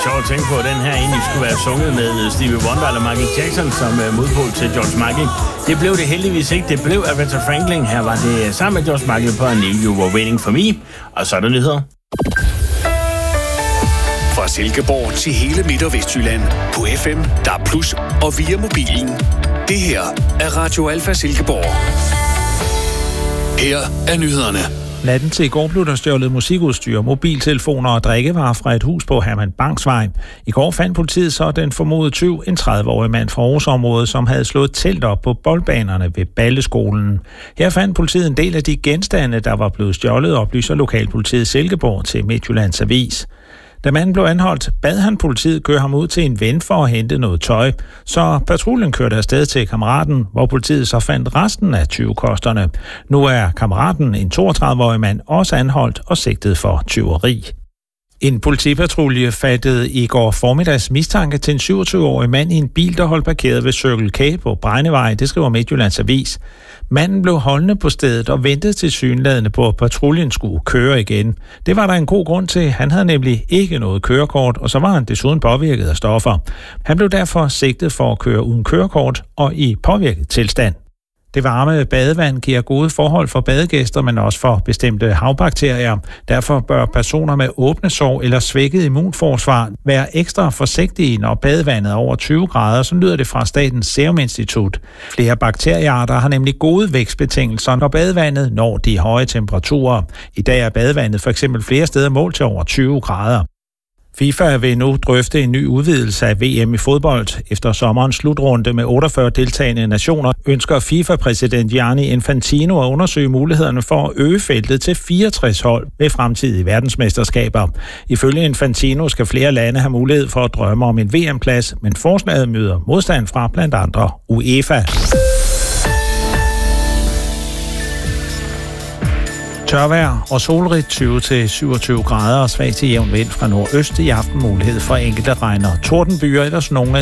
sjovt at tænke på, at den her egentlig skulle være sunget med Stevie Wonder eller Michael Jackson som modpol til George Michael. Det blev det heldigvis ikke. Det blev Aretha Franklin. Her var det sammen med George Michael på I Knew You Were Waiting For Me. Og så er der nyheder. Fra Silkeborg til hele Midt- og Vestjylland. På FM, DAB+, og via mobilen. Det her er Radio Alfa Silkeborg. Her er nyhederne. Natten til i går blev der stjålet musikudstyr, mobiltelefoner og drikkevarer fra et hus på Herman Bangs Vej. I går fandt politiet så den formodede tyv, en 30-årig mand fra Aarhusområdet, som havde slået telt op på boldbanerne ved Balleskolen. Her fandt politiet en del af de genstande, der var blevet stjålet, oplyser lokalpolitiet Silkeborg til Midtjyllands Avis. Da manden blev anholdt, bad han politiet køre ham ud til en ven for at hente noget tøj, så patruljen kørte afsted til kammeraten, hvor politiet så fandt resten af tyvekosterne. Nu er kammeraten, en 32-årig mand, også anholdt og sigtet for tyveri. En politipatrulje fattede i går formiddags mistanke til en 27-årig mand i en bil, der holdt parkeret ved Circle K på Bregnevej, det skriver Midtjyllands Avis. Manden blev holdende på stedet og ventede tilsyneladende på, at patruljen skulle køre igen. Det var der en god grund til. Han havde nemlig ikke noget kørekort, og så var han desuden påvirket af stoffer. Han blev derfor sigtet for at køre uden kørekort og i påvirket tilstand. Det varme badevand giver gode forhold for badegæster, men også for bestemte havbakterier. Derfor bør personer med åbne sår eller svækket immunforsvar være ekstra forsigtige, når badevandet er over 20 grader, så lyder det fra Statens Serum Institut. Flere bakteriearter har nemlig gode vækstbetingelser, når badevandet når de høje temperaturer. I dag er badevandet for eksempel flere steder målt til over 20 grader. FIFA vil nu drøfte en ny udvidelse af VM i fodbold. Efter sommerens slutrunde med 48 deltagende nationer ønsker FIFA-præsident Gianni Infantino at undersøge mulighederne for at øge feltet til 64 hold ved fremtidige verdensmesterskaber. Ifølge Infantino skal flere lande have mulighed for at drømme om en VM-plads, men forslaget møder modstand fra blandt andre UEFA. Tørvejr og solrigt 20-27 grader og svag til jævn vind fra nordøst. I aften mulighed for enkelte regn og tordenbyer, ellers nogle af